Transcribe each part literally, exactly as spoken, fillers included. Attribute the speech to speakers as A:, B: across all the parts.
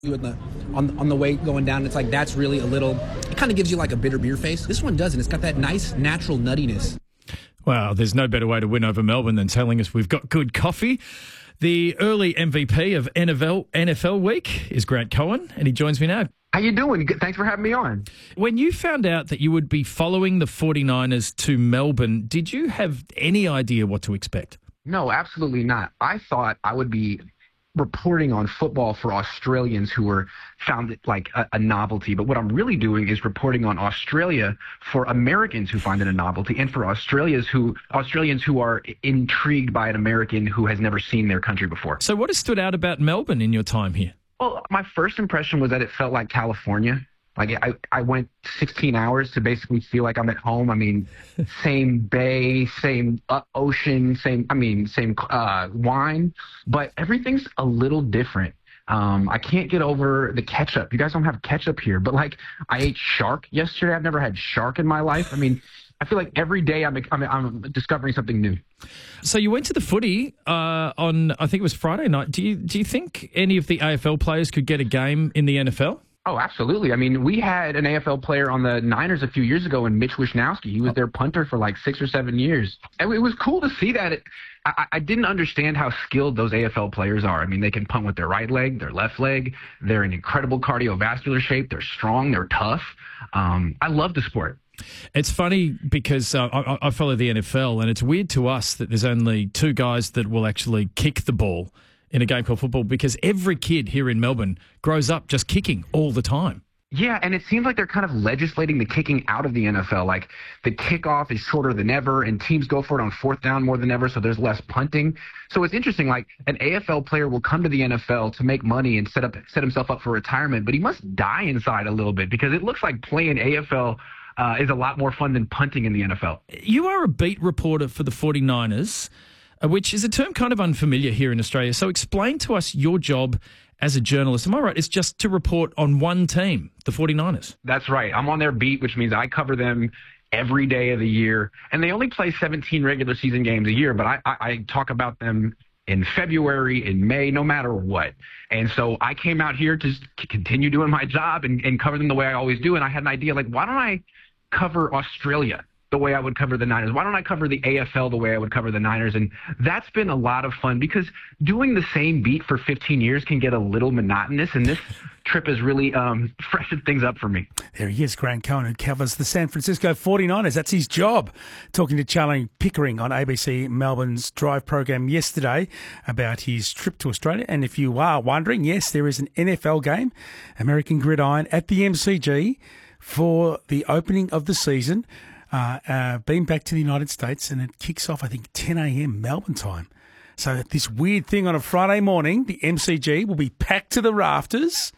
A: you in the on on the way going down. It's like that's really a little. It kind of gives you like a bitter beer face. This one doesn't. It's got that nice natural nuttiness.
B: Well, there's no better way to win over Melbourne than telling us we've got good coffee. The early M V P of N F L N F L week is Grant Cohen, and he joins me now.
C: How you doing? Thanks for having me on.
B: When you found out that you would be following the forty-niners to Melbourne, did you have any idea what to expect?
C: No, absolutely not. I thought I would be reporting on football for Australians who were found it like a, a novelty. But what I'm really doing is reporting on Australia for Americans who find it a novelty, and for Australians who Australians who are intrigued by an American who has never seen their country before.
B: So what has stood out about Melbourne in your time here?
C: Well, my first impression was that it felt like California. Like I, I went sixteen hours to basically feel like I'm at home. I mean, same bay, same uh, ocean, same, I mean, same uh, wine, but everything's a little different. Um, I can't get over the ketchup. You guys don't have ketchup here, but like I ate shark yesterday. I've never had shark in my life. I mean, I feel like every day I'm, I'm, I'm discovering something new.
B: So you went to the footy uh, on, I think it was Friday night. Do you do you think any of the A F L players could get a game in the N F L?
C: Oh, absolutely. I mean, we had an A F L player on the Niners a few years ago in Mitch Wishnowsky. He was their punter for like six or seven years. And it was cool to see that. It, I, I didn't understand how skilled those A F L players are. I mean, they can punt with their right leg, their left leg. They're in incredible cardiovascular shape. They're strong. They're tough. Um, I love the sport.
B: It's funny because uh, I, I follow the N F L, and it's weird to us that there's only two guys that will actually kick the ball in a game called football, because every kid here in Melbourne grows up just kicking all the time.
C: Yeah, and it seems like they're kind of legislating the kicking out of the N F L. Like the kickoff is shorter than ever, and teams go for it on fourth down more than ever, so there's less punting. So it's interesting, like an A F L player will come to the N F L to make money and set up set himself up for retirement, but he must die inside a little bit, because it looks like playing A F L uh, is a lot more fun than punting in the N F L.
B: You are a beat reporter for the forty-niners, which is a term kind of unfamiliar here in Australia. So explain to us your job as a journalist. Am I right? It's just to report on one team, the forty-niners.
C: That's right. I'm on their beat, which means I cover them every day of the year. And they only play seventeen regular season games a year, but I, I, I talk about them in February, in May, no matter what. And so I came out here to continue doing my job and, and cover them the way I always do. And I had an idea, like, why don't I cover Australia the way I would cover the Niners? Why don't I cover the A F L the way I would cover the Niners? And that's been a lot of fun, because doing the same beat for fifteen years can get a little monotonous, and this trip has really um, freshened things up for me.
D: There he is, Grant Cohen, who covers the San Francisco forty-niners. That's his job. Talking to Charlie Pickering on A B C Melbourne's Drive program yesterday about his trip to Australia. And if you are wondering, yes, there is an N F L game, American Gridiron, at the M C G for the opening of the season. Uh, uh, been back to the United States, and it kicks off, I think, ten a.m. Melbourne time. So this weird thing on a Friday morning, the M C G will be packed to the rafters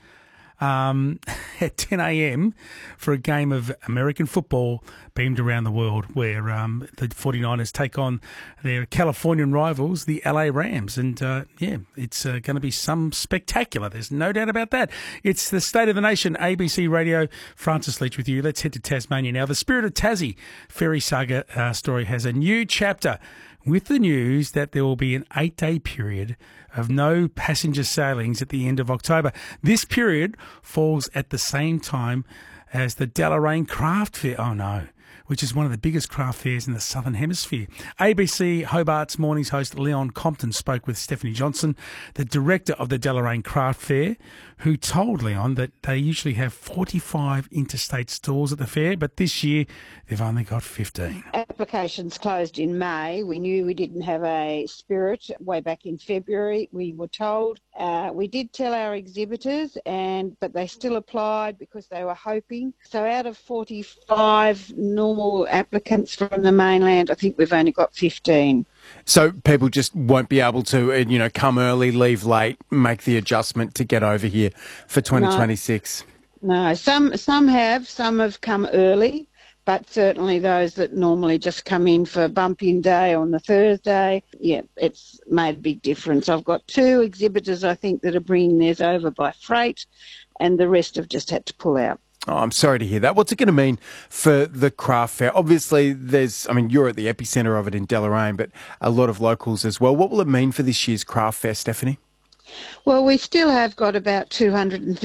D: um, at ten a.m. for a game of American football beamed around the world, where um, the forty-niners take on their Californian rivals, the L A Rams. And, uh, yeah, it's uh, going to be some spectacular. There's no doubt about that. It's the State of the Nation, A B C Radio. Francis Leach with you. Let's head to Tasmania now. The Spirit of Tassie ferry saga uh, story has a new chapter, with the news that there will be an eight-day period of no passenger sailings at the end of October. This period falls at the same time as the Deloraine Craft Fair. Oh, no. Which is one of the biggest craft fairs in the Southern Hemisphere. A B C Hobart's Mornings host Leon Compton spoke with Stephanie Johnson, the director of the Deloraine Craft Fair, who told Leon that they usually have forty-five interstate stalls at the fair, but this year they've only got fifteen.
E: Applications closed in May. We knew we didn't have a spirit way back in February. We were told. Uh, we did tell our exhibitors, and but they still applied because they were hoping. So out of forty-five normal applicants from the mainland, I think we've only got fifteen.
F: So people just won't be able to, you know, come early, leave late, make the adjustment to get over here for twenty twenty-six?
E: No, no. some some have, some have come early, but certainly those that normally just come in for bump-in day on the Thursday, yeah, it's made a big difference. I've got two exhibitors, I think, that are bringing theirs over by freight, and the rest have just had to pull out.
F: Oh, I'm sorry to hear that. What's it going to mean for the craft fair? Obviously, there's, I mean, you're at the epicentre of it in Deloraine, but a lot of locals as well. What will it mean for this year's craft fair, Stephanie?
E: Well, we still have got about two hundred